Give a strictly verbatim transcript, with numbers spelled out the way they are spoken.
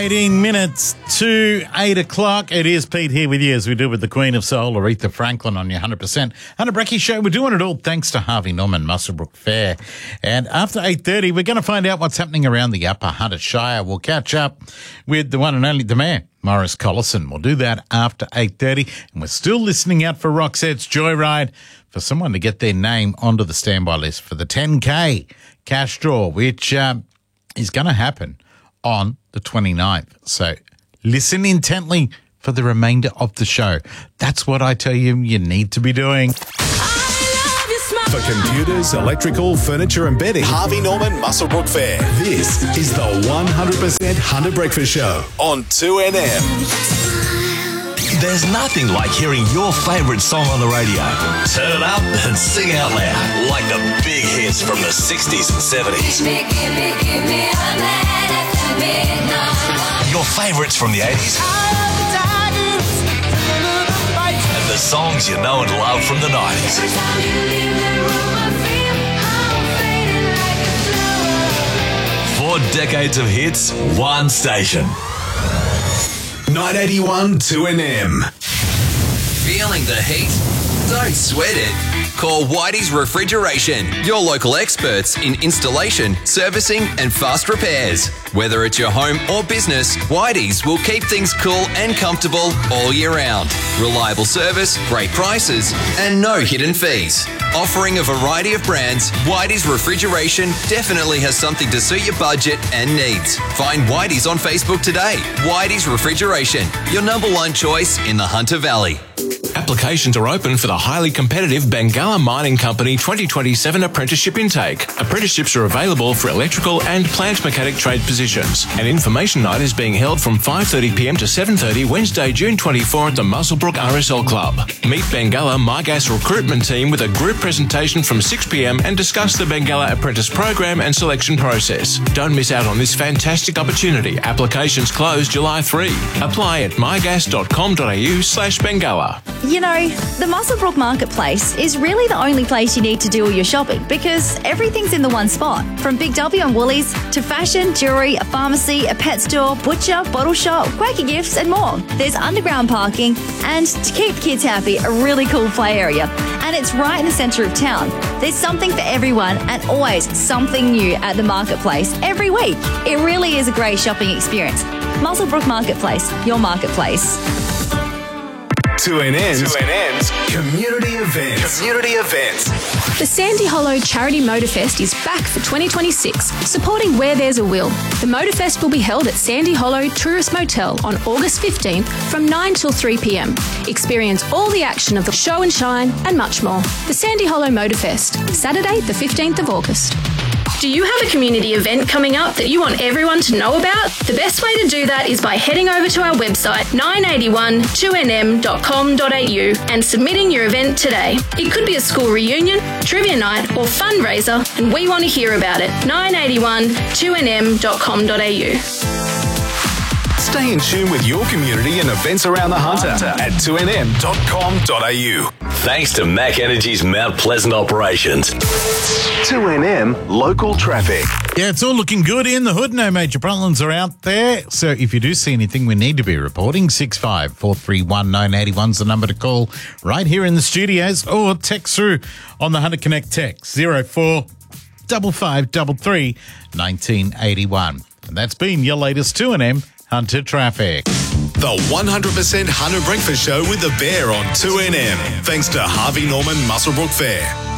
eighteen minutes to eight o'clock. It is Pete here with you as we do with the Queen of Soul, Aretha Franklin, on your one hundred percent Hunter Brecky Show. We're doing it all thanks to Harvey Norman Muswellbrook Fair. And after eight thirty, we're going to find out what's happening around the Upper Hunter Shire. We'll catch up with the one and only, the Mayor, Morris Collison. We'll do that after eight thirty. And we're still listening out for Roxette's Joyride for someone to get their name onto the standby list for the ten K cash draw, which um, is going to happen on the twenty-ninth. So listen intently for the remainder of the show. That's what I tell you you need to be doing. For computers, electrical, furniture and bedding, Harvey Norman Muswellbrook Fair. This is the one hundred percent Hunter Breakfast Show on two N M. There's nothing like hearing your favourite song on the radio. Turn it up and sing out loud, like the big hits from the sixties and seventies. Give me, give me, give me a night after midnight. Your favourites from the eighties. And the songs you know and love from the nineties. Every time you leave the room, I feel I'm fading like a flower. Four decades of hits, one station. nine eighty-one two N M. Feeling the heat? Don't sweat it. Call Whitey's Refrigeration, your local experts in installation, servicing and fast repairs. Whether it's your home or business, Whitey's will keep things cool and comfortable all year round. Reliable service, great prices and no hidden fees. Offering a variety of brands, Whitey's Refrigeration definitely has something to suit your budget and needs. Find Whitey's on Facebook today. Whitey's Refrigeration, your number one choice in the Hunter Valley. Applications are open for the highly competitive Bengalla Mining Company twenty twenty-seven apprenticeship intake. Apprenticeships are available for electrical and plant mechanic trade positions. An information night is being held from five thirty p m to seven thirty Wednesday, June twenty-fourth at the Muswellbrook R S L Club. Meet Bengalla MyGas recruitment team with a group presentation from six p m and discuss the Bengalla apprentice program and selection process. Don't miss out on this fantastic opportunity. Applications close July third. Apply at mygas dot com dot a u slash Bengalla. You know, the Muswellbrook Marketplace is really the only place you need to do all your shopping because everything's in the one spot. From Big W and Woolies to fashion, jewellery, a pharmacy, a pet store, butcher, bottle shop, Quaker Gifts and more. There's underground parking and, to keep the kids happy, a really cool play area. And it's right in the centre of town. There's something for everyone and always something new at the Marketplace every week. It really is a great shopping experience. Muswellbrook Marketplace, your marketplace. two N N's, two N N's community events. Community events. The Sandy Hollow Charity Motorfest is back for twenty twenty-six, supporting Where There's a Will. The Motorfest will be held at Sandy Hollow Tourist Motel on August fifteenth from nine till three p m. Experience all the action of the show and shine and much more. The Sandy Hollow Motorfest, Saturday the fifteenth of August. Do you have a community event coming up that you want everyone to know about? The best way to do that is by heading over to our website nine eighty-one two N M dot com dot a u and submitting your event today. It could be a school reunion, trivia night or fundraiser and we want to hear about it. nine eighty-one two N M dot com dot a u. Stay in tune with your community and events around the Hunter at two N M dot com dot a u. Thanks to Mac Energy's Mount Pleasant operations. two N M local traffic. Yeah, it's all looking good in the hood. No major problems are out there. So if you do see anything, we need to be reporting. six five four three one nine eight one is the number to call right here in the studios, or text through on the Hunter Connect text zero four five five three three nineteen eighty-one. And that's been your latest two N M Hunter traffic. The one hundred percent Hunter Breakfast Show with the Bear on two N M. Thanks to Harvey Norman Muswellbrook Fair.